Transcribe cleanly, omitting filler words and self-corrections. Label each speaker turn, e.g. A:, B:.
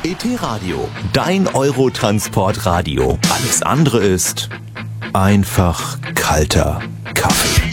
A: ET Radio, dein Eurotransport-Radio. Alles andere ist einfach kalter.